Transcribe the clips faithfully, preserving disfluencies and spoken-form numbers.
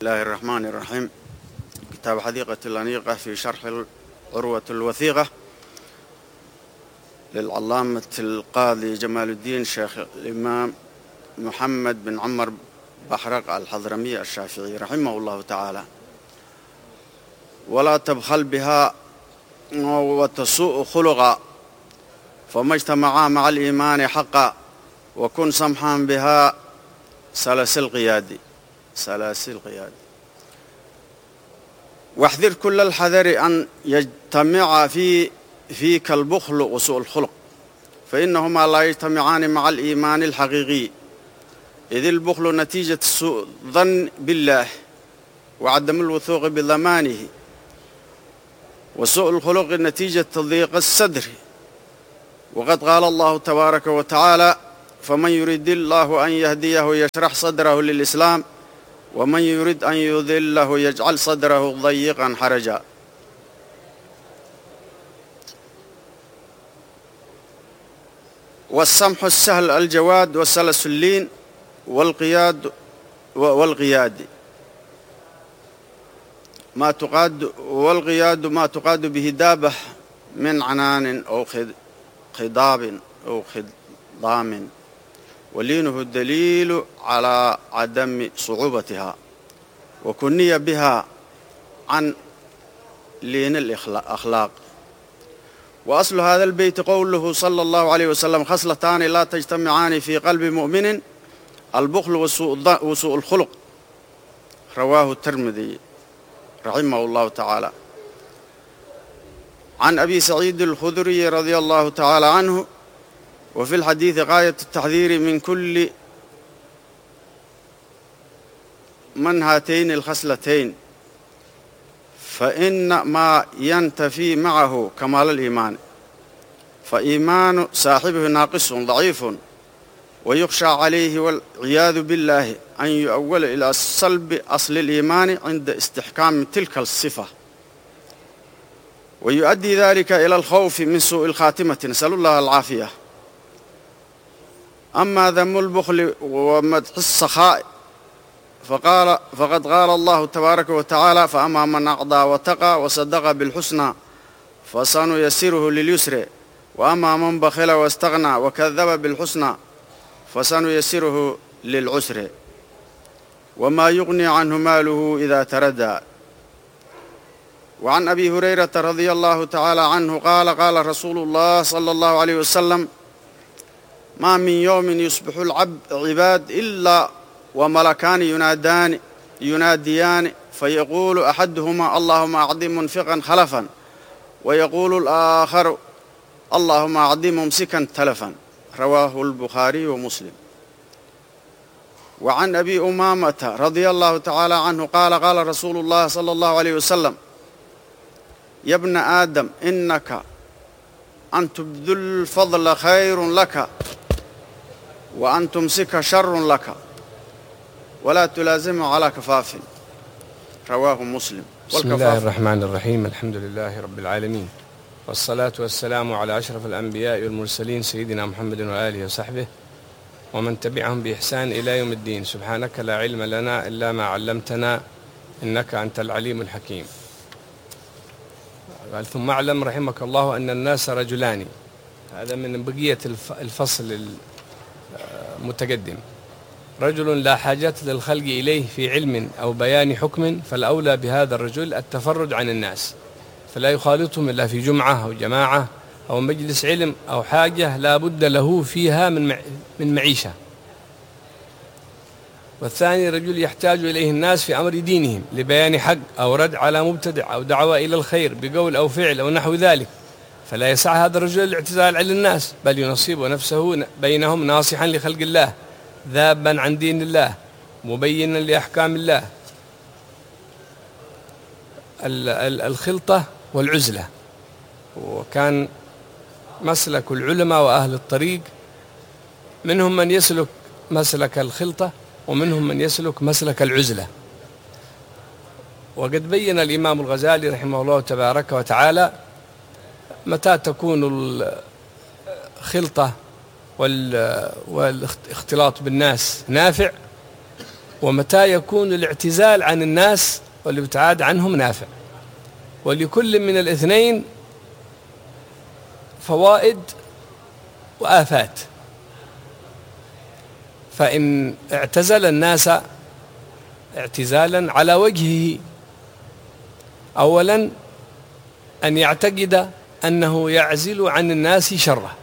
الله الرحمن الرحيم. كتاب حديقة الأنيقة في شرح العروة الوثيقة للعلامة القاضي جمال الدين شيخ الإمام محمد بن عمر بحرق الحضرمي الشافعي رحمه الله تعالى. ولا تبخل بها وتسوء خلقا فما اجتمعا مع الإيمان حقا وكن سمحا بها سلاسل قيادي سلاسل قيادي. واحذر كل الحذر أن يجتمع في فيك البخل وسوء الخلق فإنهما لا يجتمعان مع الإيمان الحقيقي، إذ البخل نتيجة سوء ظن بالله وعدم الوثوق بضمانه، وسوء الخلق نتيجة ضيق الصدر. وقد قال الله تبارك وتعالى: فمن يريد الله أن يهديه يشرح صدره للإسلام ومن يريد أن يضله يجعل صدره ضيقا حرجا. والسمح السهل الجواد والسلس اللين والقياد والقياد ما تقاد والقياد ما تقاد به دابة من عنان أو خضاب أو خضام، ولينه الدليل على عدم صعوبتها، وكني بها عن لين الأخلاق. وأصل هذا البيت قوله صلى الله عليه وسلم: خصلتان لا تجتمعان في قلب مؤمن، البخل وسوء الخلق. رواه الترمذي رحمه الله تعالى. عن أبي سعيد الخدري رضي الله تعالى عنه: وفي الحديث غاية التحذير من كل من هاتين الخصلتين، فإن ما ينتفي معه كمال الإيمان، فإيمان صاحبه ناقص ضعيف، ويخشى عليه والعياذ بالله أن يؤول إلى صلب أصل الإيمان عند استحكام تلك الصفة، ويؤدي ذلك إلى الخوف من سوء الخاتمة، نسأل الله العافية. أما ذم البخل ومدح السخاء فقال فقد قال الله تبارك وتعالى: فأما من أعطى واتقى وصدق بالحسنى فسنيسره لليسر، وأما من بخل واستغنى وكذب بالحسنى فسنيسره للعسر، وما يغني عنه ماله إذا تردى. وعن أبي هريرة رضي الله تعالى عنه قال: قال رسول الله صلى الله عليه وسلم: ما من يوم يصبح العباد إلا وملكان ينادان يناديان فيقول أحدهما: اللهم أعطِ منفقا خلفا، ويقول الآخر: اللهم أعطِ ممسكا تلفا. رواه البخاري ومسلم. وعن أبي أمامة رضي الله تعالى عنه قال: قال رسول الله صلى الله عليه وسلم: يا ابن آدم إنك أن تبذل الفضل خير لك وأن تمسك شر لك ولا تلازم على كفاف. رواه مسلم. بسم الله الرحمن الرحيم. الحمد لله رب العالمين، والصلاة والسلام على أشرف الأنبياء والمرسلين سيدنا محمد وآله وصحبه ومن تبعهم بإحسان إلى يوم الدين. سبحانك لا علم لنا إلا ما علمتنا إنك أنت العليم الحكيم. قال: ثم اعلم رحمك الله أن الناس رجلان. هذا من بقية الفصل المتقدم. رجل لا حاجة للخلق إليه في علم أو بيان حكم، فالأولى بهذا الرجل التفرد عن الناس، فلا يخالطهم إلا في جمعة أو جماعة أو مجلس علم أو حاجة لا بد له فيها من من معيشة. والثاني رجل يحتاج إليه الناس في أمر دينهم لبيان حق أو رد على مبتدع أو دعوة إلى الخير بقول أو فعل أو نحو ذلك، فلا يسع هذا الرجل الاعتزال عن الناس، بل ينصب نفسه بينهم ناصحا لخلق الله، ذابا عن دين الله، مبينا لأحكام الله. الخلطة والعزلة، وكان مسلك العلماء وأهل الطريق منهم من يسلك مسلك الخلطة ومنهم من يسلك مسلك العزلة. وقد بين الإمام الغزالي رحمه الله تبارك وتعالى متى تكون الخلطة والاختلاط بالناس نافع ومتى يكون الاعتزال عن الناس والابتعاد عنهم نافع. ولكل من الاثنين فوائد وآفات. فإن اعتزل الناس اعتزالا على وجهه، أولا أن يعتقد أنه يعزل عن الناس شره،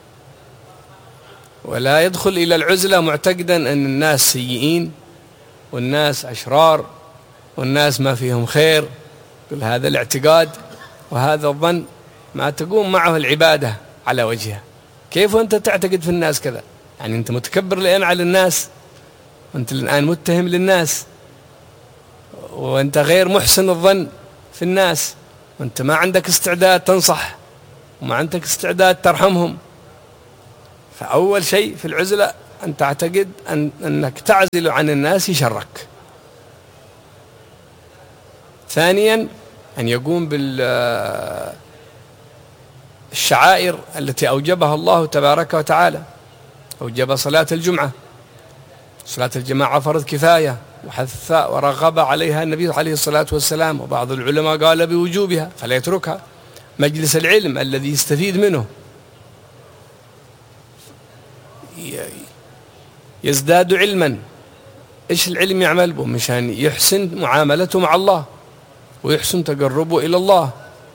ولا يدخل إلى العزلة معتقدا أن الناس سيئين والناس أشرار والناس ما فيهم خير. كل هذا الاعتقاد وهذا الظن ما تقوم معه العبادة على وجهها. كيف أنت تعتقد في الناس كذا؟ يعني أنت متكبر الآن على الناس، وأنت الآن متهم للناس، وأنت غير محسن الظن في الناس، وأنت ما عندك استعداد تنصح وما عندك استعداد ترحمهم. فأول شيء في العزلة أن تعتقد أن أنك تعزل عن الناس شرك. ثانيا أن يقوم بالشعائر التي أوجبها الله تبارك وتعالى. أوجب صلاة الجمعة، صلاة الجماعة فرض كفاية، وحث ورغب عليها النبي عليه الصلاة والسلام، وبعض العلماء قال بوجوبها فلا يتركها. مجلس العلم الذي يستفيد منه يزداد علما. إيش العلم يعمل به؟ مشان يحسن معاملته مع الله ويحسن تقربه إلى الله.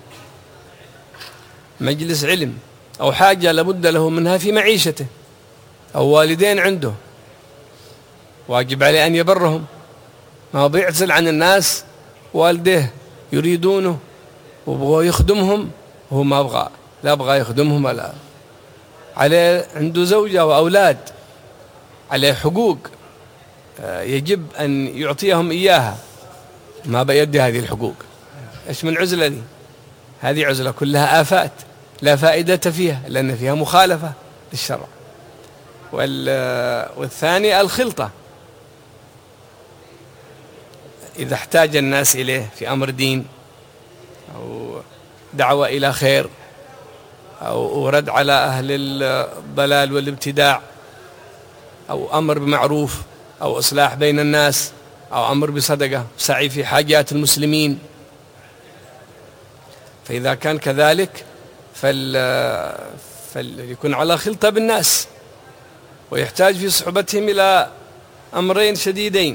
مجلس علم أو حاجة لابد له منها في معيشته، أو والدين عنده واجب عليه أن يبرهم، ما بيعزل عن الناس. والديه يريدونه وبغوا يخدمهم وهو ما أبغى، لا أبغى يخدمهم ولا عليه. عنده زوجة وأولاد، عليه حقوق يجب أن يعطيهم إياها، ما بيدي هذه الحقوق. إيش من عزلة دي؟ هذه عزلة كلها آفات لا فائدة فيها، لأن فيها مخالفة للشرع. والثاني الخلطة، إذا احتاج الناس إليه في أمر دين أو دعوة إلى خير أو رد على أهل الضلال والابتداع أو أمر بمعروف أو إصلاح بين الناس أو أمر بصدقة، سعي في حاجات المسلمين، فإذا كان كذلك فل... فليكون على خلطة بالناس، ويحتاج في صحبتهم إلى أمرين شديدين: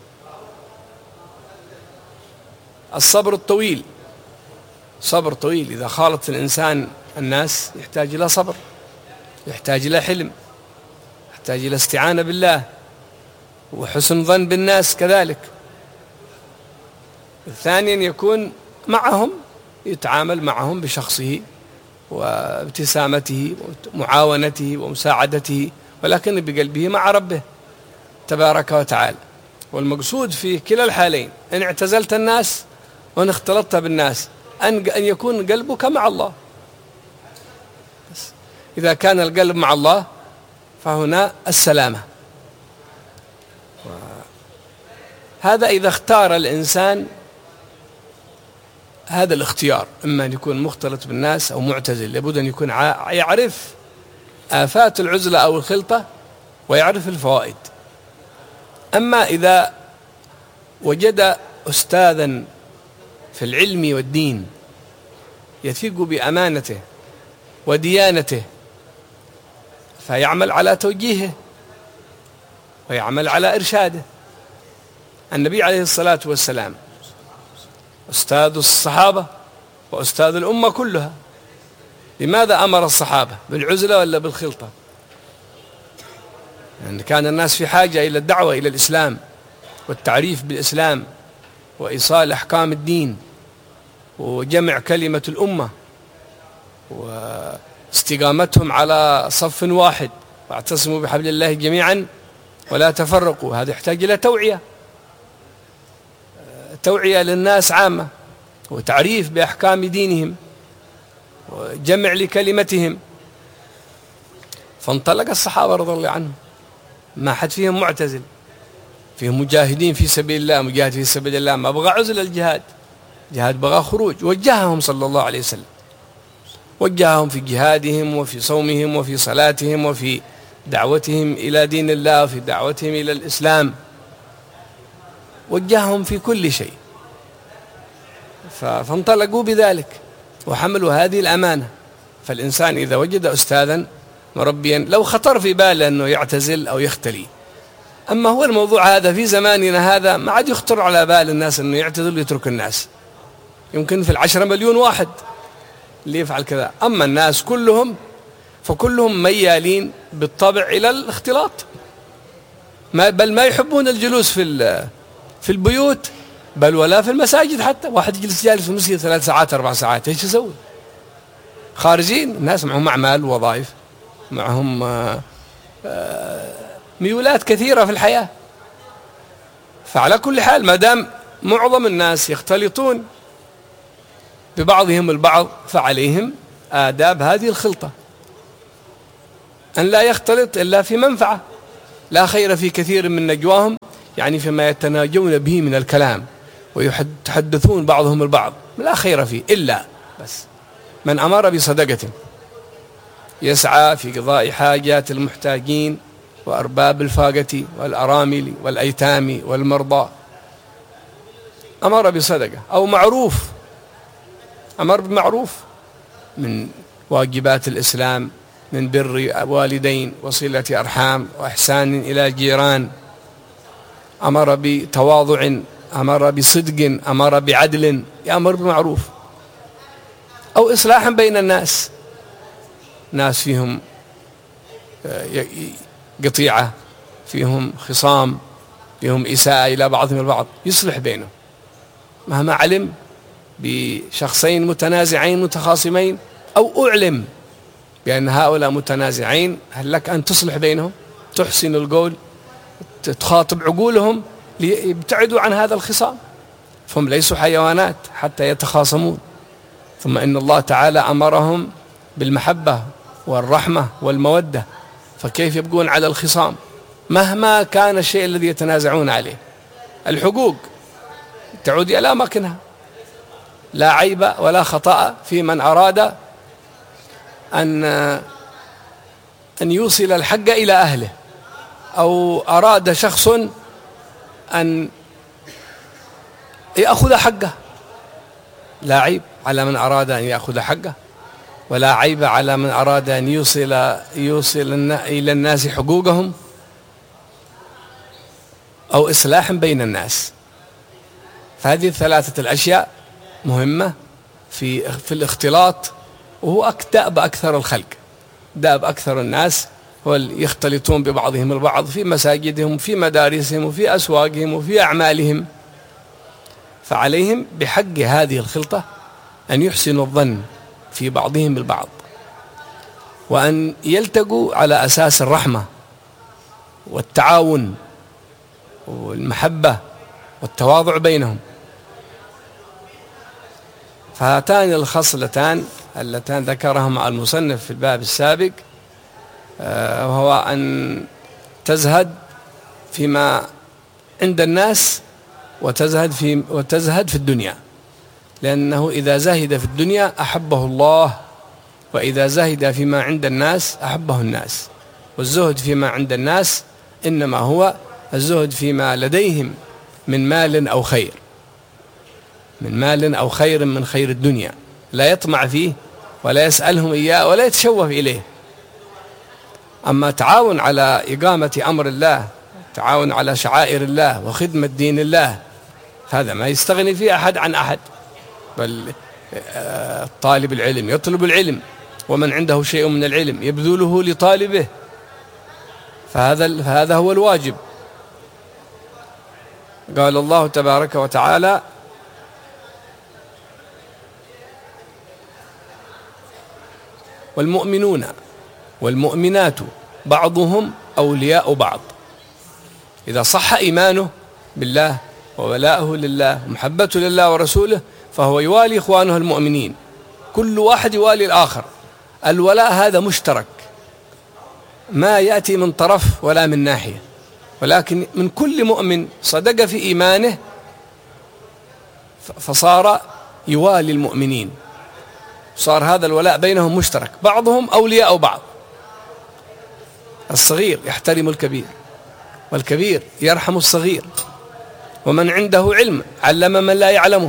الصبر الطويل، صبر طويل. إذا خالط الإنسان الناس يحتاج إلى صبر، يحتاج إلى حلم، يحتاج إلى استعانة بالله وحسن ظن بالناس كذلك. ثانيا يكون معهم، يتعامل معهم بشخصه وابتسامته ومعاونته ومساعدته، ولكن بقلبه مع ربه تبارك وتعالى. والمقصود في كلا الحالين، إن اعتزلت الناس وإن اختلطت بالناس، أن أن يكون قلبك مع الله. بس إذا كان القلب مع الله فهنا السلامة. هذا إذا اختار الإنسان هذا الاختيار، إما أن يكون مختلط بالناس أو معتزل، لابد أن يكون يعرف آفات العزلة أو الخلطة ويعرف الفوائد. أما إذا وجد أستاذا في العلم والدين يثق بأمانته وديانته فيعمل على توجيهه ويعمل على إرشاده. النبي عليه الصلاة والسلام أستاذ الصحابة وأستاذ الأمة كلها. لماذا أمر الصحابة بالعزلة ولا بالخلطة؟ لأن يعني كان الناس في حاجة إلى الدعوة إلى الإسلام والتعريف بالإسلام وإيصال أحكام الدين وجمع كلمة الأمة واستقامتهم على صف واحد، واعتصموا بحبل الله جميعا ولا تفرقوا. هذا يحتاج إلى توعية، توعية للناس عامة، وتعريف بأحكام دينهم وجمع لكلمتهم. فانطلق الصحابة رضي الله عنهم، ما حد فيهم معتزل، فيهم مجاهدين في سبيل الله، مجاهد في سبيل الله ما بغى عزل الجهاد، جهاد بغى خروج. وجههم صلى الله عليه وسلم، وجههم في جهادهم وفي صومهم وفي صلاتهم وفي دعوتهم إلى دين الله وفي دعوتهم إلى الإسلام. وجههم في كل شيء، فانطلقوا بذلك وحملوا هذه الأمانة. فالإنسان إذا وجد أستاذا مربيا لو خطر في باله أنه يعتزل أو يختلي، أما هو الموضوع هذا في زماننا هذا ما عاد يخطر على بال الناس أنه يعتزل ويترك الناس، يمكن في العشرة مليون واحد اللي يفعل كذا. أما الناس كلهم فكلهم ميالين بالطبع إلى الاختلاط، ما بل ما يحبون الجلوس في في البيوت بل ولا في المساجد. حتى واحد يجلس جالس في المسجد ثلاث ساعات أربع ساعات ايش يسوي؟ خارجين الناس معهم أعمال ووظائف، معهم ميولات كثيرة في الحياة. فعلى كل حال ما دام معظم الناس يختلطون ببعضهم البعض فعليهم آداب هذه الخلطة، أن لا يختلط إلا في منفعة. لا خير في كثير من نجواهم، يعني فيما يتناجون به من الكلام ويتحدثون بعضهم البعض، لا خير فيه إلا بس من أمر بصدقة يسعى في قضاء حاجات المحتاجين وأرباب الفاقة والأرامل والأيتام والمرضى، أمر بصدقة أو معروف، أمر بمعروف من واجبات الإسلام، من بر والدين وصلة أرحام وإحسان إلى جيران، أمر بتواضع، أمر بصدق، أمر بعدل، يأمر بمعروف. أو إصلاحا بين الناس، ناس فيهم قطيعة، فيهم خصام، فيهم إساءة إلى بعضهم البعض، يصلح بينهم مهما علم بشخصين متنازعين متخاصمين، أو أعلم بأن هؤلاء متنازعين، هل لك أن تصلح بينهم، تحسن القول، تخاطب عقولهم ليبتعدوا عن هذا الخصام، فهم ليسوا حيوانات حتى يتخاصمون. ثم إن الله تعالى أمرهم بالمحبة والرحمة والمودة، فكيف يبقون على الخصام مهما كان الشيء الذي يتنازعون عليه؟ الحقوق تعود إلى أماكنها، لا عيب ولا خطأ في من أراد أن أن يوصل الحق إلى أهله، أو أراد شخص أن يأخذ حقه، لا عيب على من أراد أن يأخذ حقه، ولا عيب على من أراد أن يوصل يوصل إلى الناس حقوقهم، أو إصلاح بين الناس. فهذه الثلاثة الأشياء مهمة في في الاختلاط، وهو دأب أكثر الخلق، دأب أكثر الناس هو يختلطون ببعضهم البعض في مساجدهم، في مدارسهم، وفي أسواقهم، وفي أعمالهم. فعليهم بحق هذه الخلطة أن يحسنوا الظن في بعضهم البعض، وأن يلتقوا على أساس الرحمة والتعاون والمحبة والتواضع بينهم. فهاتان الخصلتان اللتان ذكرهما المصنف في الباب السابق، وهو أن تزهد فيما عند الناس وتزهد في وتزهد في الدنيا، لأنه إذا زهد في الدنيا أحبه الله، وإذا زهد فيما عند الناس أحبه الناس. والزهد فيما عند الناس إنما هو الزهد فيما لديهم من مال أو خير، من مال أو خير من خير الدنيا، لا يطمع فيه ولا يسألهم إياه ولا يتشوف إليه. أما تعاون على إقامة أمر الله، تعاون على شعائر الله وخدمة دين الله، هذا ما يستغني فيه أحد عن أحد، بل طالب العلم يطلب العلم، ومن عنده شيء من العلم يبذله لطالبه، فهذا فهذا هو الواجب. قال الله تبارك وتعالى: والمؤمنون والمؤمنات بعضهم أولياء بعض. إذا صح إيمانه بالله وولاءه لله ومحبته لله ورسوله فهو يوالي إخوانه المؤمنين، كل واحد يوالي الآخر. الولاء هذا مشترك، ما يأتي من طرف ولا من ناحية، ولكن من كل مؤمن صدق في إيمانه فصار يوالي المؤمنين، صار هذا الولاء بينهم مشترك، بعضهم أولياء بعض. الصغير يحترم الكبير، والكبير يرحم الصغير، ومن عنده علم علم من لا يعلمه،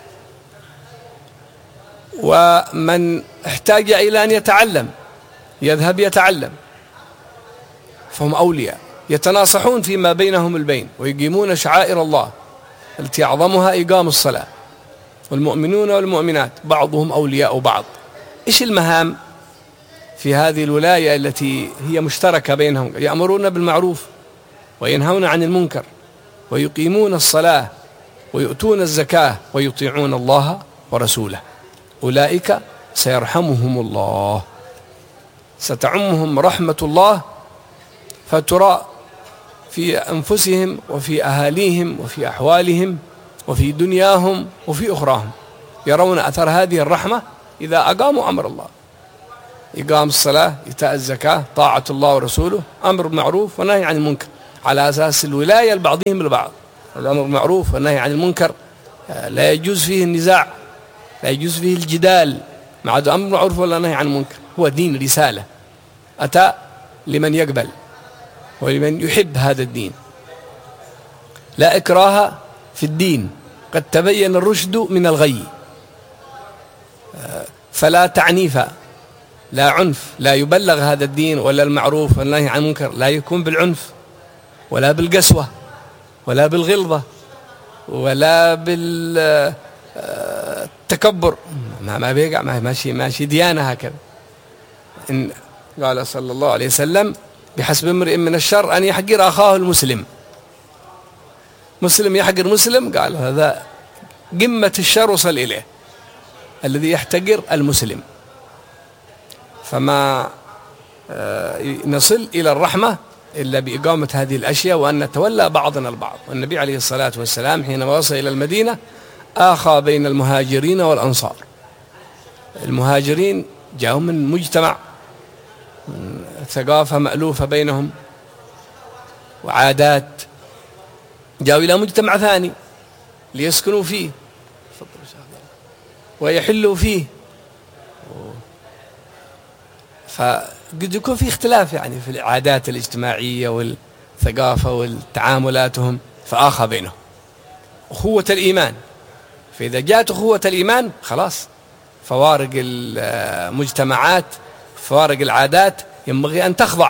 ومن احتاج إلى أن يتعلم يذهب يتعلم. فهم أولياء يتناصحون فيما بينهم البين، ويقيمون شعائر الله التي أعظمها إقام الصلاة. والمؤمنون والمؤمنات بعضهم أولياء بعض. إيش المهام في هذه الولاية التي هي مشتركة بينهم؟ يأمرون بالمعروف وينهون عن المنكر ويقيمون الصلاة ويؤتون الزكاة ويطيعون الله ورسوله. أولئك سيرحمهم الله، ستعمهم رحمة الله، فترى في أنفسهم وفي أهاليهم وفي أحوالهم وفي دنياهم وفي أخراهم، يرون أثر هذه الرحمة إذا أقاموا أمر الله، إقام الصلاة، إيتاء الزكاة، طاعة الله ورسوله، أمر بالمعروف ونهي عن المنكر، على أساس الولاية لبعضهم البعض. الأمر بالمعروف والنهي عن المنكر لا يجوز فيه النزاع، لا يجوز فيه الجدال، مع أمر بالمعروف ولا نهي عن المنكر. هو دين رسالة أتى لمن يقبل ولمن يحب هذا الدين. لا إكراه في الدين، قد تبين الرشد من الغي، فلا تعنيف، لا عنف، لا يبلغ هذا الدين ولا المعروف والنهي عن المنكر لا يكون بالعنف ولا بالقسوة ولا بالغلظة ولا بالتكبر. ما ما بيقع، ما ماشي ماشي ديانة هكذا. إن قال صلى الله عليه وسلم: بحسب امرئ من الشر أن يحقر أخاه المسلم. مسلم يحقر مسلم، قال هذا قمة الشر وصل إليه، الذي يحتقر المسلم. فما نصل إلى الرحمة إلا بإقامة هذه الأشياء، وأن نتولى بعضنا البعض. والنبي عليه الصلاة والسلام حينما وصل إلى المدينة آخى بين المهاجرين والأنصار. المهاجرين جاءوا من مجتمع ثقافة مألوفة بينهم وعادات، جاءوا إلى مجتمع ثاني ليسكنوا فيه ويحلوا فيه، فقد يكون في اختلاف يعني في العادات الاجتماعية والثقافة والتعاملاتهم، فآخى بينهم أخوة الإيمان. فإذا جاءت أخوة الإيمان خلاص، فوارق المجتمعات، فوارق العادات ينبغي أن تخضع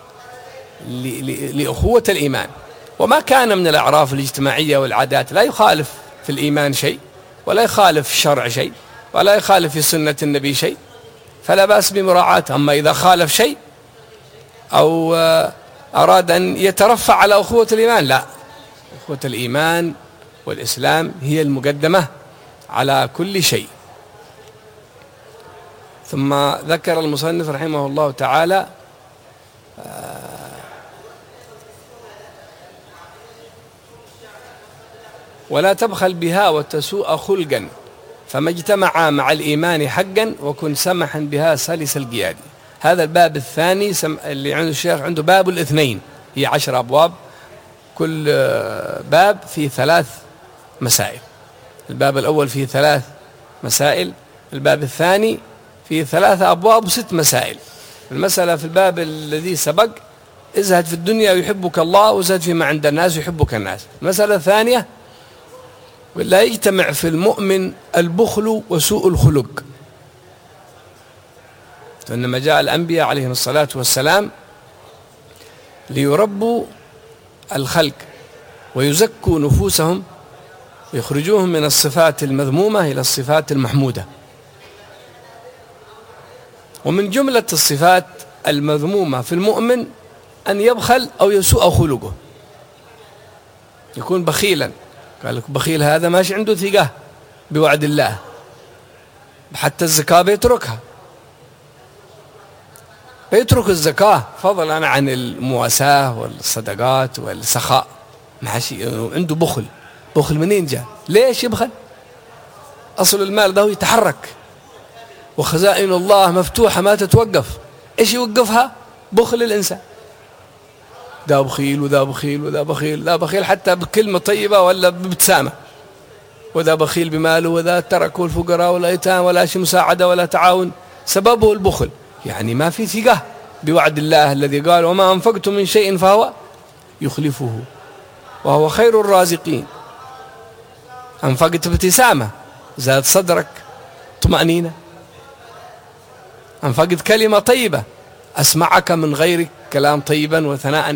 لأخوة الإيمان. وما كان من الأعراف الاجتماعية والعادات لا يخالف في الإيمان شيء، ولا يخالف في الشرع شيء، ولا يخالف في سنة النبي شيء، فلا بأس بمراعاته. أما إذا خالف شيء أو أراد أن يترفع على أخوة الإيمان، لا، أخوة الإيمان والإسلام هي المقدمة على كل شيء. ثم ذكر المصنف رحمه الله تعالى ولا تبخل بها وتسوء خلقا، فما اجتمع مع الإيمان حقا وكن سمحا بها سلس القياد. هذا الباب الثاني اللي عنده الشيخ، عنده باب الاثنين، هي عشر أبواب، كل باب فيه ثلاث مسائل. الباب الأول فيه ثلاث مسائل، الباب الثاني فيه ثلاثة أبواب وست مسائل. المسألة في الباب الذي سبق: ازهد في الدنيا يحبك الله، وازهد فيما عند الناس يحبك الناس. المسألة الثانية: لا يجتمع في المؤمن البخل وسوء الخلق. فإنما جاء الأنبياء عليهم الصلاة والسلام ليربوا الخلق ويزكوا نفوسهم ويخرجوهم من الصفات المذمومة إلى الصفات المحمودة. ومن جملة الصفات المذمومة في المؤمن أن يبخل أو يسوء خلقه، يكون بخيلا. قال لك بخيل هذا ماشي عنده ثقة بوعد الله، حتى الزكاة بيتركها، بيترك الزكاة فضلا عن المواساة والصدقات والسخاء، ماشي عنده بخل. بخل منين جاء؟ ليش يبخل؟ أصل المال ده يتحرك، وخزائن الله مفتوحة ما تتوقف. إيش يوقفها؟ بخل الإنسان. ذا بخيل وذا بخيل وذا بخيل، ذا بخيل حتى بكلمة طيبة ولا بابتسامة، وذا بخيل بماله، وذا تركه الفقراء والأيتام ولا شيء مساعدة ولا تعاون، سببه البخل. يعني ما في ثقة بوعد الله الذي قال: وما أنفقتم من شيء فهو يخلفه وهو خير الرازقين. أنفقت ابتسامة زاد صدرك طمأنينة. أنفقت كلمة طيبة أسمعك من غيرك كلام طيبا وثناء.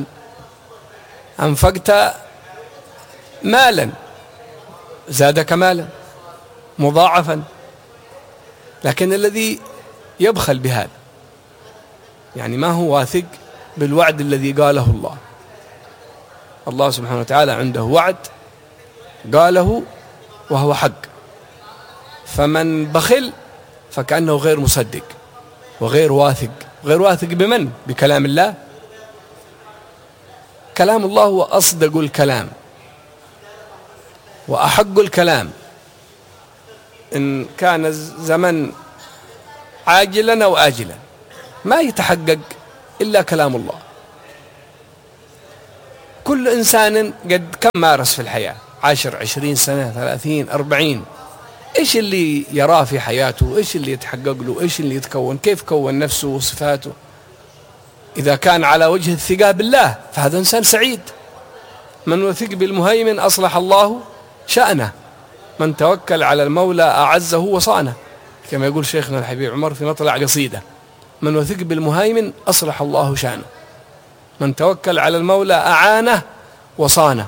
أنفقت مالا زادك مالا مضاعفا. لكن الذي يبخل بهذا يعني ما هو واثق بالوعد الذي قاله الله. الله سبحانه وتعالى عنده وعد قاله وهو حق، فمن بخل فكأنه غير مصدق وغير واثق. غير واثق بمن؟ بكلام الله. كلام الله هو أصدق الكلام وأحق الكلام، إن كان الزمن عاجلا أو آجلا ما يتحقق إلا كلام الله. كل إنسان قد كم مارس في الحياة، عشر عشرين سنة ثلاثين أربعين، إيش اللي يراه في حياته؟ إيش اللي يتحقق له؟ إيش اللي يتكون؟ كيف كون نفسه وصفاته؟ إذا كان على وجه الثقة بالله فهذا إنسان سعيد. من وثق بالمهيمن أصلح الله شأنه، من توكل على المولى أعزه وصانه، كما يقول شيخنا الحبيب عمر في مطلع قصيدة: من وثق بالمهيمن أصلح الله شأنه، من توكل على المولى أعانه وصانه.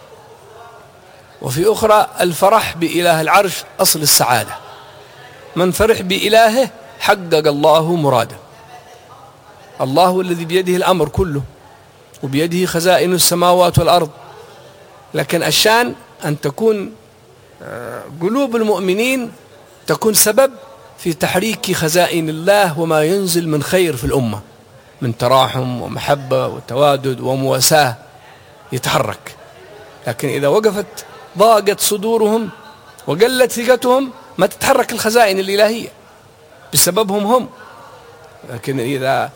وفي أخرى: الفرح بإله العرش أصل السعادة، من فرح بإلهه حقق الله مراده. الله الذي بيده الأمر كله وبيده خزائن السماوات والأرض، لكن الشان أن تكون قلوب المؤمنين تكون سبب في تحريك خزائن الله وما ينزل من خير في الأمة من تراحم ومحبة وتوادد ومواساة يتحرك. لكن إذا وقفت ضاقت صدورهم وقلت ثقتهم ما تتحرك الخزائن الإلهية بسببهم هم. لكن إذا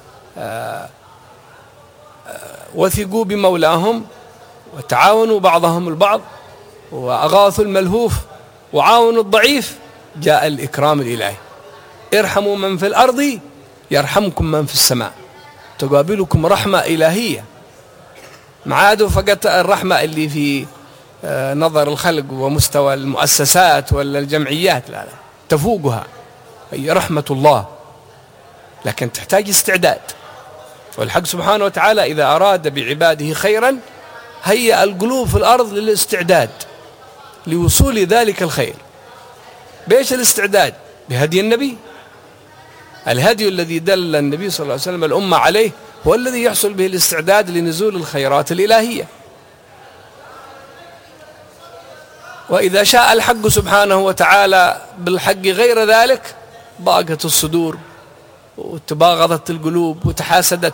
وثقوا بمولاهم وتعاونوا بعضهم البعض وأغاثوا الملهوف وعاونوا الضعيف جاء الإكرام الإلهي. ارحموا من في الأرض يرحمكم من في السماء، تقابلكم رحمة إلهية. معادوا فقط الرحمة اللي في نظر الخلق ومستوى المؤسسات ولا الجمعيات، لا لا تفوقها، هي رحمة الله، لكن تحتاج استعداد. والحق سبحانه وتعالى إذا أراد بعباده خيرا هيأ القلوب في الأرض للاستعداد لوصول ذلك الخير. بإيش الاستعداد؟ بهدي النبي. الهدي الذي دل النبي صلى الله عليه وسلم الأمة عليه هو الذي يحصل به الاستعداد لنزول الخيرات الإلهية. وإذا شاء الحق سبحانه وتعالى بالحق غير ذلك ضاقت الصدور وتباغضت القلوب وتحاسدت.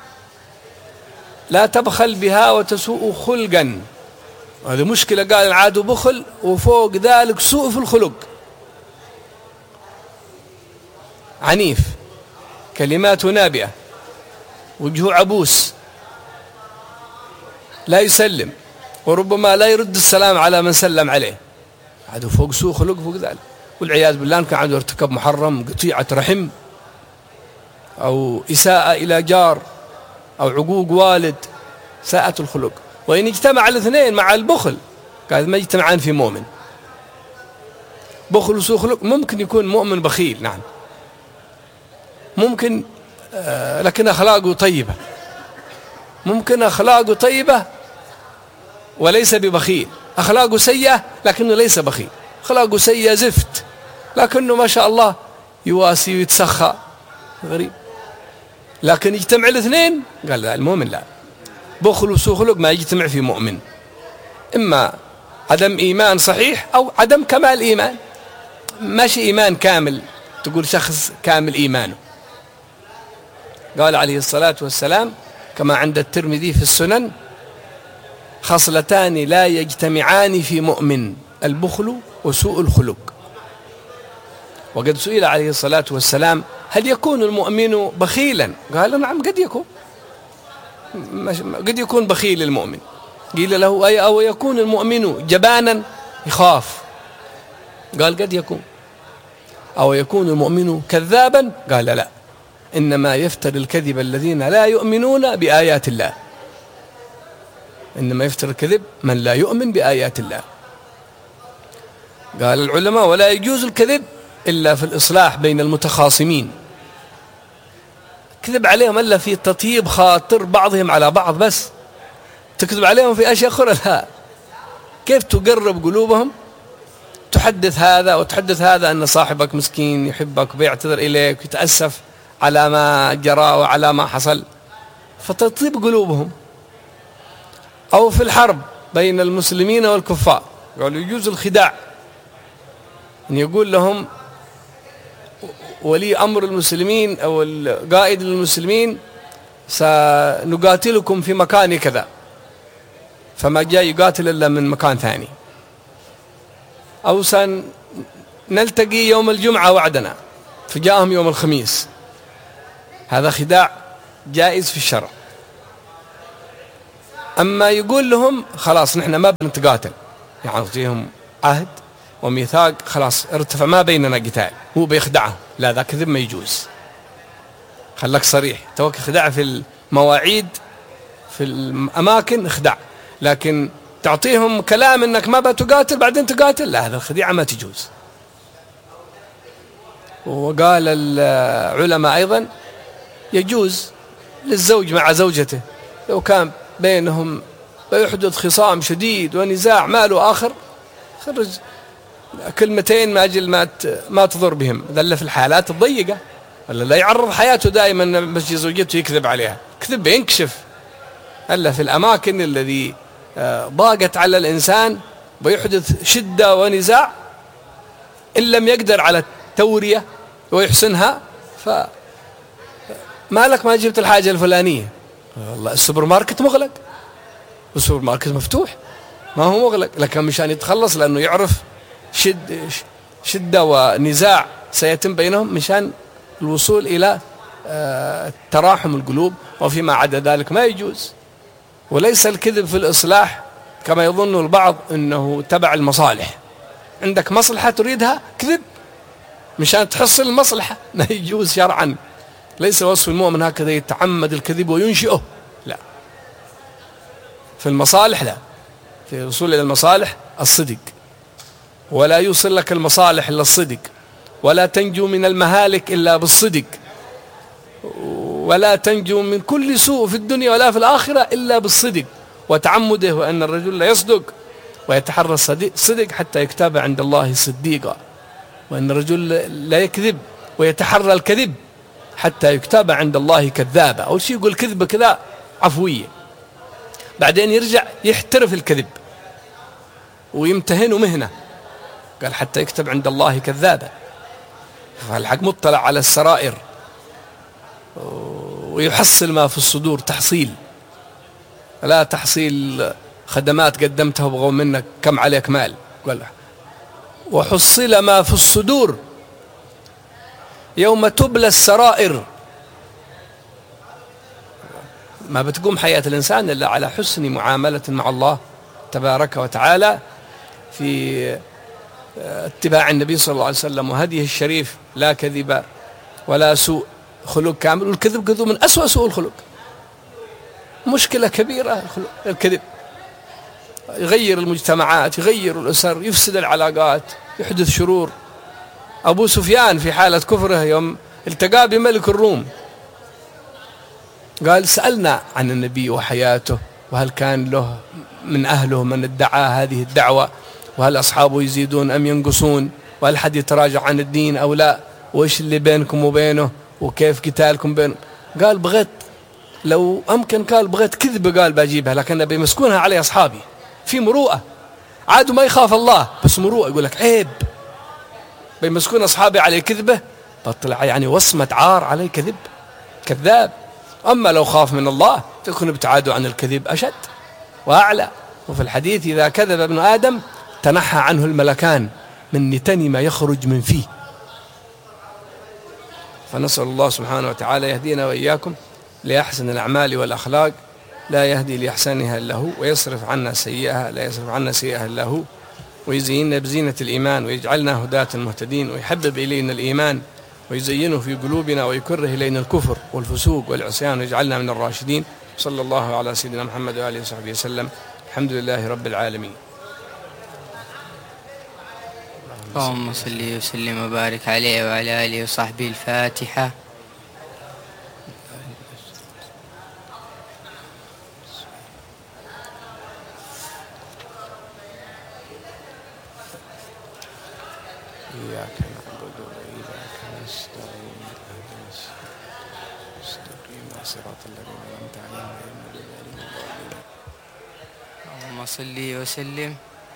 لا تبخل بها وتسوء خلقا، هذه مشكلة. قال العاد بخل وفوق ذلك سوء في الخلق، عنيف، كلمات نابئة، وجهه عبوس، لا يسلم، وربما لا يرد السلام على من سلم عليه. هذا فوق سوء خلق فوق ذلك. والعياذ بالله إن كان عنده ارتكاب محرم، قطيعة رحم، أو إساءة إلى جار، أو عقوق والد، ساءة الخلق. وإن اجتمع الاثنين مع البخل قال ما يجتمعان في مؤمن. بخل وسوء خلق ممكن يكون مؤمن بخيل، نعم ممكن، آه لكن أخلاقه طيبة. ممكن أخلاقه طيبة وليس ببخيل، أخلاقه سيئة لكنه ليس بخيل، أخلاقه سيئة زفت لكنه ما شاء الله يواسي ويتسخى، غريب. لكن يجتمع الاثنين قال لا، المؤمن لا، بخل وسوء خلق ما يجتمع في مؤمن، إما عدم إيمان صحيح أو عدم كمال إيمان. ماشي إيمان كامل تقول شخص كامل إيمانه. قال عليه الصلاة والسلام كما عند الترمذي في السنن: خصلتان لا يجتمعان في مؤمن، البخل وسوء الخلق. وقد سئل عليه الصلاة والسلام: هل يكون المؤمن بخيلا؟ قال نعم قد يكون، قد يكون بخيل المؤمن. قيل له: أي أو يكون المؤمن جبانا يخاف؟ قال قد يكون. أو يكون المؤمن كذابا؟ قال لا، إنما يفتر الكذب الذين لا يؤمنون بآيات الله. إنما يفتر الكذب من لا يؤمن بآيات الله. قال العلماء: ولا يجوز الكذب إلا في الإصلاح بين المتخاصمين. كذب عليهم إلا في تطيب خاطر بعضهم على بعض، بس تكذب عليهم في أشياء أخرى لا. كيف تقرب قلوبهم؟ تحدث هذا وتحدث هذا أن صاحبك مسكين يحبك وبيعتذر إليك ويتأسف على ما جرى وعلى ما حصل، فتطيب قلوبهم. أو في الحرب بين المسلمين والكفار، قالوا يجوز الخداع، أن يقول لهم ولي أمر المسلمين أو القائد للمسلمين: سنقاتلكم في مكان كذا، فما جاء يقاتل إلا من مكان ثاني. أو سنلتقي يوم الجمعة وعدنا، فجاءهم يوم الخميس. هذا خداع جائز في الشرع. أما يقول لهم خلاص نحن ما بنتقاتل، يعني يعطيهم عهد وميثاق، خلاص ارتفع ما بيننا قتال، هو بيخدعهم، لا ذا كذب ما يجوز. خلك صريح، توك خداع في المواعيد في الأماكن اخدع، لكن تعطيهم كلام انك ما بتقاتل بعدين تقاتل، لا، هذا الخديعة ما تجوز. وقال العلماء أيضا: يجوز للزوج مع زوجته لو كان بينهم يحدث خصام شديد ونزاع ما له آخر، خرج كلمتين ما أجل ما ما تضر بهم، ذل في الحالات الضيقة، ولا لا يعرض حياته دائما بس زوجته يكذب عليها، كذب ينكشف. ألا في الأماكن الذي ضاقت على الإنسان ويحدث شدة ونزاع، إن لم يقدر على التورية ويحسنها، فما لك ما جبت الحاجة الفلانية؟ والله السوبر ماركت مغلق، والسوبر ماركت مفتوح، ما هو مغلق، لكن مشان يتخلص لأنه يعرف شد شدة ونزاع سيتم بينهم مشان الوصول إلى تراحم القلوب، وفيما عدا ذلك ما يجوز. وليس الكذب في الإصلاح كما يظن البعض أنه تبع المصالح، عندك مصلحة تريدها كذب مشان تحصل المصلحة، ما يجوز شرعا. ليس وصف المؤمن هكذا يتعمد الكذب وينشئه، لا، في المصالح لا، في الوصول إلى المصالح الصدق، ولا يوصل لك المصالح إلا الصدق، ولا تنجو من المهالك إلا بالصدق، ولا تنجو من كل سوء في الدنيا ولا في الآخرة إلا بالصدق وتعمده، وأن الرجل لا يصدق ويتحرى الصدق حتى يكتب عند الله صديقا، وأن الرجل لا يكذب ويتحرى الكذب حتى يكتب عند الله كذابا. أول شيء يقول كذبة كذا عفوية، بعدين يرجع يحترف الكذب ويمتهن مهنة، قال حتى يكتب عند الله كذابا. فالحق مطلع على السرائر ويحصل ما في الصدور تحصيل، لا تحصيل خدمات قدمتها وبغوا منك كم عليك مال، قال وحصل ما في الصدور يوم تبلى السرائر. ما بتقوم حياة الإنسان إلا على حسن معاملة مع الله تبارك وتعالى، في اتباع النبي صلى الله عليه وسلم وهديه الشريف، لا كذب ولا سوء خلق كامل. والكذب كذب من أسوأ سوء الخلق، مشكلة كبيرة الكذب، يغير المجتمعات، يغير الأسر، يفسد العلاقات، يحدث شرور. أبو سفيان في حالة كفره يوم التقى بملك الروم قال: سألنا عن النبي وحياته، وهل كان له من أهله من ادعى هذه الدعوة، وهل أصحابه يزيدون أم ينقصون، وهل حد يتراجع عن الدين أو لا، وإيش اللي بينكم وبينه، وكيف قتالكم بينه. قال: بغيت لو أمكن، قال بغيت كذبة قال بجيبها، لكن بيمسكونها علي أصحابي، في مروءة، عادوا ما يخاف الله بس مروءة، يقول لك عيب بيمسكون أصحابي علي كذبة، بطلع يعني وصمة عار علي كذب، كذاب. أما لو خاف من الله تكون ابتعادوا عن الكذب أشد وأعلى. وفي الحديث: إذا كذب ابن آدم تنحى عنه الملكان من نتن ما يخرج من فيه. فنسأل الله سبحانه وتعالى يهدينا وإياكم لأحسن الأعمال والأخلاق، لا يهدي لأحسنها إلا هو، ويصرف عنا سيئها لا يصرف عنا سيئها إلا هو، ويزيننا بزينة الإيمان، ويجعلنا هداة مهتدين، ويحبب إلينا الإيمان ويزينه في قلوبنا، ويكره إلينا الكفر والفسوق والعصيان، ويجعلنا من الراشدين. صلى الله على سيدنا محمد وآله وصحبه وسلم. الحمد لله رب العالمين. اللهم صل وسلم وبارك عليه وعلى آله وصحبه. الفاتحة. إياك نعبد وإياك نستعين اهدنا الصراط صراط الذين أنعمت عليهم غير المغضوب عليهم ولا الضالين. اللهم صل وسلم.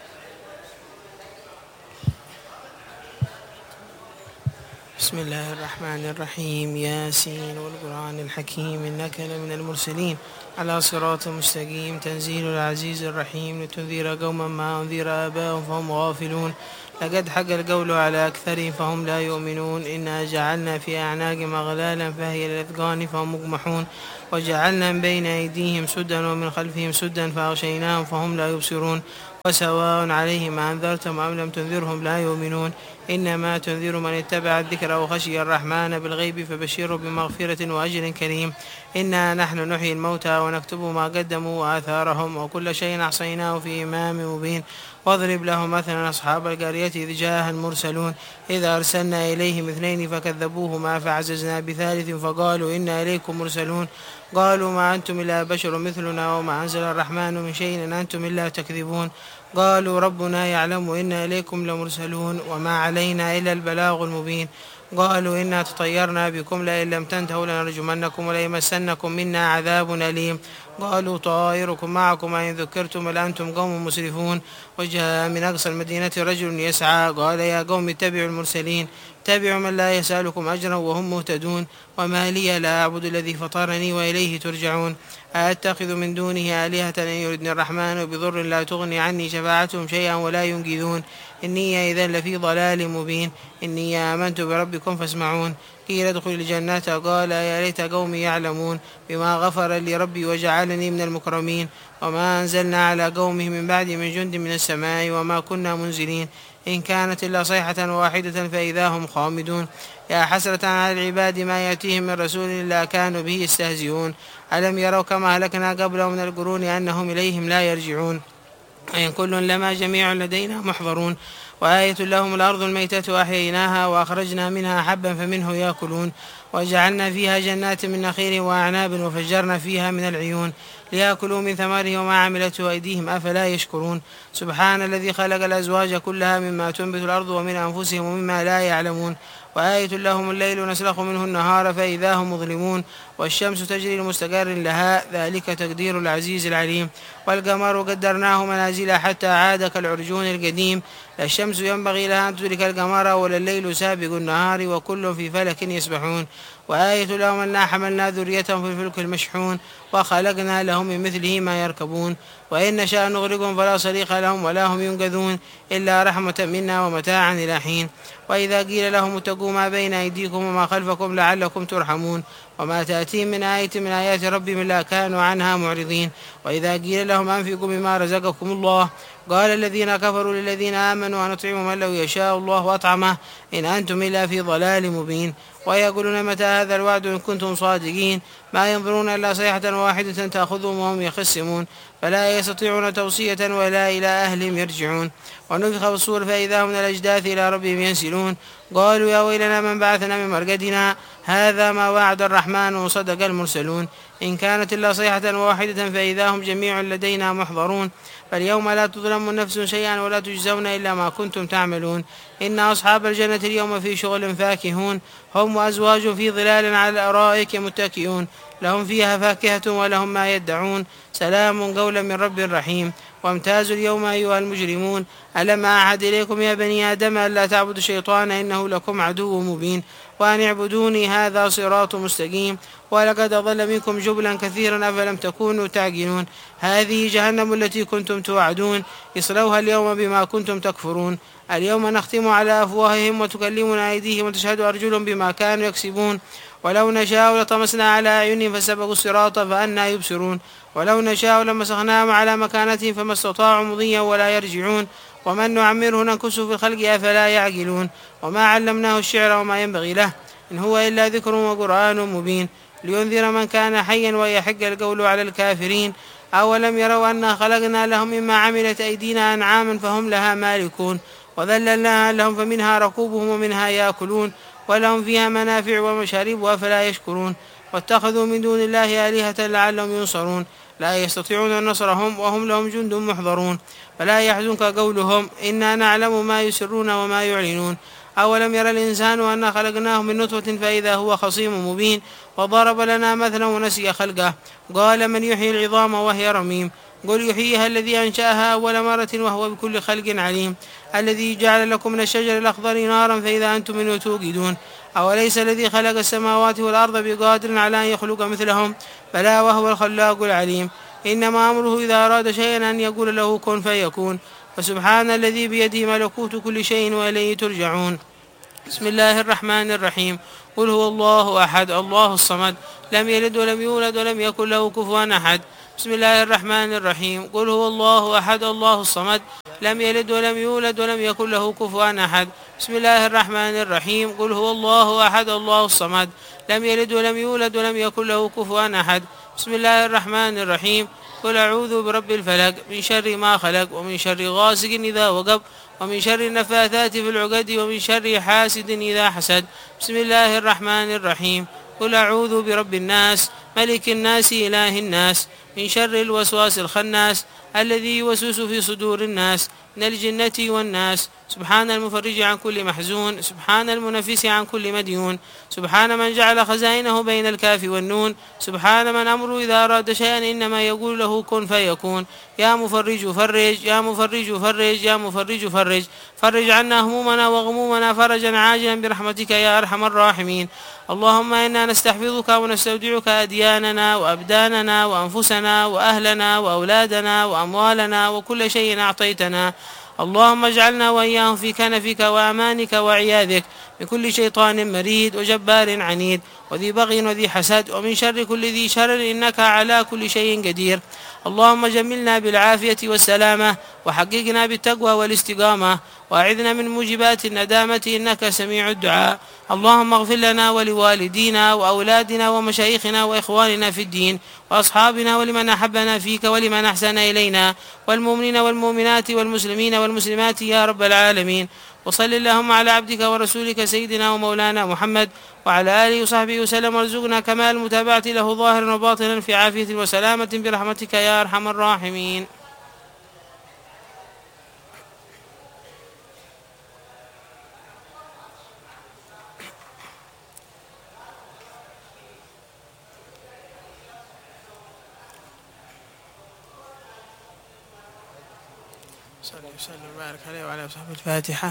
بسم الله الرحمن الرحيم. ياسين والقرآن الحكيم إنك لمن المرسلين على صراط مستقيم. تنزيل العزيز الرحيم لتنذر قوما ما أنذر آباؤهم فهم غافلون. لقد حق القول على أكثرهم فهم لا يؤمنون. إنا جعلنا في أعناقهم أغلالا فهي للأذقان فهم مقمحون. وجعلنا من بين أيديهم سدا ومن خلفهم سدا فأغشيناهم فهم لا يبصرون. وسواء عليهم أنذرتم أم لم تنذرهم لا يؤمنون. إنما تنذر من اتبع الذكر وخشي الرحمن بالغيب فبشره بمغفرة وأجر كريم. إنا نحن نحيي الموتى ونكتب ما قدموا وآثارهم وكل شيء أحصيناه في إمام مبين. واضرب لهم مثلا أصحاب القرية إذ جاءها المرسلون إذا أرسلنا إليهم اثنين فكذبوهما فعززنا بثالث فقالوا إنا إليكم مرسلون. قالوا ما أنتم إلا بشر مثلنا وما أنزل الرحمن من شيء إن أنتم إلا تكذبون. قالوا ربنا يعلم إنا إليكم لمرسلون وما علينا إلا البلاغ المبين. قالوا إنا تطيرنا بكم لئن لم تنتهوا لنرجمنكم وليمسنكم منا عذاب أليم. قالوا طائركم معكم أئن ذكرتم بل أنتم قوم مسرفون. وجاء من أقصى المدينة رجل يسعى قال يا قوم اتبعوا المرسلين اتبعوا من لا يسألكم أجرا وهم مهتدون. وما لي لا أعبد الذي فطرني وإليه ترجعون. أأتخذ من دونه آلهة إن يردني الرحمن بضر لا تغني عني شفاعتهم شيئا ولا ينقذون. إني إذا لفي ضلال مبين. إني آمنت بربكم فاسمعون. قيل ادخل الجنة قال يا ليت قومي يعلمون بما غفر لي ربي وجعلني من المكرمين. وما أنزلنا على قومه من بعد من جند من السماء وما كنا منزلين. إن كانت إلا صيحة واحدة فإذا هم خامدون. يا حسرة على العباد ما يأتيهم من رسول إلا كانوا به يستهزئون. ألم يروا كما أهلكنا قبلهم من القرون أنهم إليهم لا يرجعون. إن كل لما جميع لدينا محضرون. وآية لهم الأرض الميتة أحييناها وأخرجنا منها حبا فمنه يأكلون. وجعلنا فيها جنات من نخيل وأعناب وفجرنا فيها من العيون ليأكلوا من ثمره وما عملته أيديهم أفلا يشكرون. سبحان الذي خلق الأزواج كلها مما تنبت الأرض ومن أنفسهم ومما لا يعلمون. وآية لهم الليل نسلخ منه النهار فإذا هم مظلمون. والشمس تجري لمستقر لها ذلك تقدير العزيز العليم. والقمر قدرناه منازل حتى عاد كالعرجون القديم. لا الشمس ينبغي لها أن تدرك القمر ولا الليل سابق النهار وكل في فلك يسبحون. وآية لهم أنا حملنا ذريتهم في الفلك المشحون وخلقنا لهم من مثله ما يركبون. وإن نشاء نغرقهم فلا صريخ لهم ولا هم ينقذون إلا رحمة منا ومتاعا إلى حين. وإذا قيل لهم اتقوا ما بين أيديكم وما خلفكم لعلكم ترحمون. وما تأتيهم من آية من آيات ربهم إلا كانوا عنها معرضين. وإذا قيل لهم أنفقوا مما رزقكم الله قال الذين كفروا للذين آمنوا أنطعم من لو يشاء الله أطعمه إن أنتم إلا في ضلال مبين. ويقولون متى هذا الوعد إن كنتم صادقين ما ينظرون إلا صيحة واحدة تأخذهم وهم يخصمون فلا يستطيعون توصية ولا إلى أهلهم يرجعون. ونفخ في الصور فإذا هم من الأجداث إلى ربهم ينسلون. قالوا يا ويلنا من بعثنا من مرقدنا هذا ما وعد الرحمن وصدق المرسلون. إن كانت إلا صيحة واحدة فإذا هم جميع لدينا محضرون. فاليوم لا تظلم نفس شيئا ولا تجزون إلا ما كنتم تعملون. إن أصحاب الجنة اليوم في شغل فاكهون هم وأزواج في ظلال على الأرائك متكئون لهم فيها فاكهة ولهم ما يدعون سلام قولا من رب رحيم. وامتازوا اليوم أيها المجرمون ألم أعهد إليكم يا بني آدم ألا تعبدوا الشيطان إنه لكم عدو مبين وأن اعبدوني هذا صراط مستقيم. ولقد أضل منكم جبلا كثيرا أفلم تكونوا تعقلون. هذه جهنم التي كنتم توعدون اصلوها اليوم بما كنتم تكفرون. اليوم نختم على أفواههم وتكلمنا أيديهم وتشهد أرجلهم بما كانوا يكسبون. ولو نشاء لطمسنا على أعينهم فسبقوا الصراط فأنى يبصرون. ولو نشاء لمسخناهم على مكانتهم فما استطاعوا مضيا ولا يرجعون. ومن نعمره ننكسه في الخلق أفلا يعقلون. وما علمناه الشعر وما ينبغي له إن هو إلا ذكر وقرآن مبين لينذر من كان حيا ويحق القول على الكافرين. أولم يروا أنا خلقنا لهم مما عملت أيدينا أنعاما فهم لها مالكون وذللناها لهم فمنها ركوبهم ومنها يأكلون ولهم فيها منافع ومشارب أفلا يشكرون واتخذوا من دون الله آلهة لعلهم ينصرون لا يستطيعون نصرهم وهم لهم جند محضرون فلا يحزنك قولهم إنا نعلم ما يسرون وما يعلنون أولم يرى الإنسان أنا خلقناه من نطفة فإذا هو خصيم مبين وضرب لنا مثلا ونسي خلقه قال من يحيي العظام وهي رميم قل يحييها الذي أنشأها أول مرة وهو بكل خلق عليم الذي جعل لكم من الشجر الأخضر نارا فإذا أنتم منه توقدون أوليس الذي خلق السماوات والأرض بقادر على أن يخلق مثلهم بلى وهو الخلاق العليم إنما أمره إذا أراد شيئا أن يقول له كن فيكون فسبحان الذي بيده ملكوت كل شيء وإليه ترجعون بسم الله الرحمن الرحيم قل هو الله أحد الله الصمد لم يلد ولم يولد ولم يكن له كفوا أحد بسم الله الرحمن الرحيم قل هو الله أحد الله الصمد لم يلد ولم يولد ولم يكن له كفوا أحد بسم الله الرحمن الرحيم قل هو الله أحد الله الصمد لم يلد ولم يولد ولم يكن له كفوا أحد بسم الله الرحمن الرحيم قل أعوذ برب الفلق من شر ما خلق ومن شر غاسق إذا وقب ومن شر النفاثات في العقد ومن شر حاسد إذا حسد بسم الله الرحمن الرحيم قل أعوذ برب الناس ملك الناس إله الناس من شر الوسواس الخناس الذي يوسوس في صدور الناس من الجنة والناس سبحان المفرج عن كل محزون سبحان المنفس عن كل مديون سبحان من جعل خزائنه بين الكاف والنون سبحان من أمره إذا أراد شيئا إنما يقول له كن فيكون يا مفرج فرج يا مفرج فرج يا مفرج فرج فرج عنا همومنا وغمومنا فرجا عاجلا برحمتك يا أرحم الراحمين اللهم إنا نستحفظك ونستودعك أدياننا وأبداننا وأنفسنا وأهلنا وأولادنا وأموالنا وكل شيء أعطيتنا اللهم اجعلنا وإياهم في كنفك وأمانك وعياذك من كل شيطان مريد وجبار عنيد وذي بغي وذي حسد ومن شر كل ذي شر إنك على كل شيء قدير اللهم جملنا بالعافية والسلامة وحققنا بالتقوى والاستقامة وأعذنا من موجبات الندامة إنك سميع الدعاء اللهم اغفر لنا ولوالدينا وأولادنا ومشايخنا وإخواننا في الدين وأصحابنا ولمن أحبنا فيك ولمن أحسن إلينا والمؤمنين والمؤمنات والمسلمين والمسلمات يا رب العالمين وصل اللهم على عبدك ورسولك سيدنا ومولانا محمد وعلى آله وصحبه وسلم وارزقنا كمال المتابعة له ظاهرا وباطنا في عافية وسلامة برحمتك يا أرحم الراحمين. صلى الله وسلم وبارك عليه وعلى آله وصحبه. الفاتحة.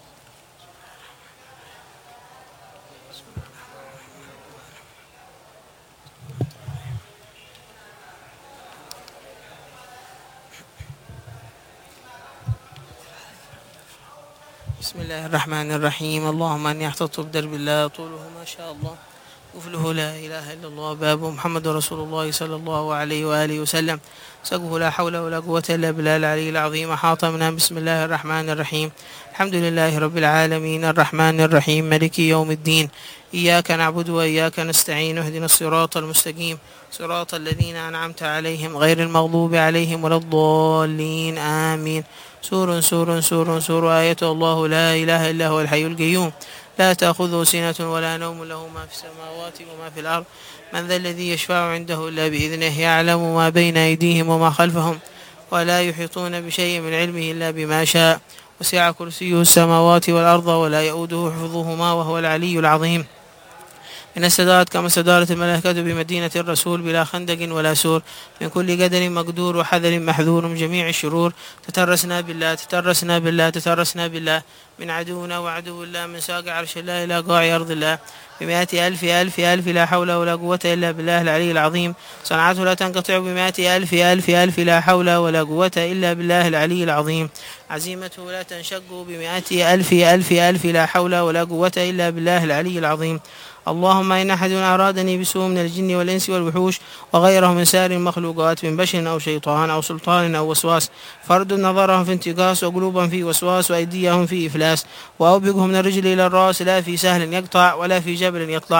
بسم الله الرحمن الرحيم اللهم أني احتطت بدرب الله طوله ما شاء الله قفله لا إله إلا الله بابه محمد رسول الله صلى الله عليه وآله وسلم سقفه لا حول ولا قوة إلا بالله العلي العظيم أحاط منها. بسم الله الرحمن الرحيم الحمد لله رب العالمين الرحمن الرحيم مالك يوم الدين إياك نعبد وإياك نستعين اهدنا الصراط المستقيم صراط الذين أنعمت عليهم غير المغضوب عليهم ولا الضالين آمين. سور سور سور سور آية الله لا إله إلا هو الحي القيوم لا تأخذه سنة ولا نوم له ما في السماوات وما في الأرض من ذا الذي يشفع عنده إلا بإذنه يعلم ما بين أيديهم وما خلفهم ولا يحيطون بشيء من علمه إلا بما شاء وسع كرسيه السماوات والأرض ولا يؤوده حفظهما وهو العلي العظيم. من السدارة كما استدارت الملائكة بمدينة الرسول بلا خندق ولا سور من كل قدر مقدور وحذر محذور من جميع الشرور تترسنا بالله تترسنا بالله تترسنا بالله من عدونا وعدو الله من ساق عرش الله إلى قاع أرض الله بمائة ألف ألف ألف لا حول ولا قوة إلا بالله العلي العظيم صنعته لا تنقطع بمائة ألف ألف ألف لا حول ولا قوة إلا بالله العلي العظيم عزيمته لا تنشق بمائة ألف ألف ألف لا حول ولا قوة إلا بالله العلي العظيم. اللهم إن أحد أرادني بسوء من الجن والإنس والوحوش وغيرهم من سائر المخلوقات من بشر أو شيطان أو سلطان أو وسواس فرد نظرهم في انتقاص وقلوبهم في وسواس وأيديهم في إفلاس وأوبقهم من الرجل إلى الرأس لا في سهل يقطع ولا في جبل يطلع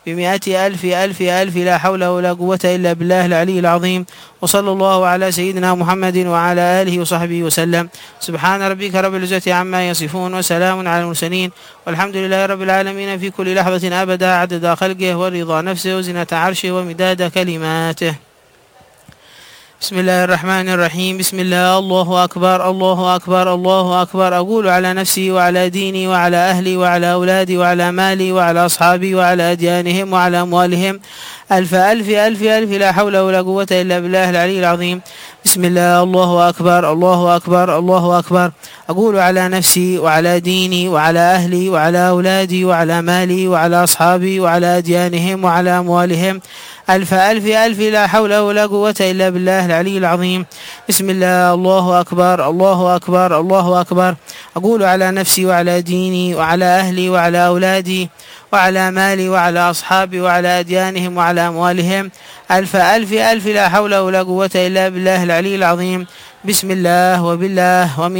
بمئة ألف ألف ألف لا حول ولا قوة إلا بالله العلي العظيم. وصلى الله على سيدنا محمد وعلى آله وصحبه وسلم. سبحان ربك رب العزة عما يصفون وسلام على المرسلين والحمد لله رب العالمين في كل لحظة أبدا عدد خلقه ورضا نفسه وزنة عرشه ومداد كلماته. بسم الله الرحمن الرحيم. بسم الله. الله أكبر الله أكبر الله أكبر. أقول على نفسي وعلى ديني وعلى أهلي وعلى أولادي وعلى مالي وعلى أصحابي وعلى أديانهم وعلى أموالهم ألف ألف ألف ألف لا حول ولا قوة إلا بالله العلي العظيم. بسم الله. الله أكبر الله أكبر الله أكبر. أقول على نفسي وعلى ديني وعلى أهلي وعلى أولادي وعلى مالي وعلى أصحابي وعلى أديانهم وعلى أموالهم ألف ألف ألف لا حول ولا قوة إلا بالله العلي العظيم. بسم الله. الله أكبر الله أكبر الله أكبر. أقول على نفسي وعلى ديني وعلى أهلي وعلى أولادي وعلى مالي وعلى أصحابي وعلى أديانهم وعلى أموالهم ألف ألف ألف لا حول ولا قوة إلا بالله العلي العظيم. بسم الله وبالله ومن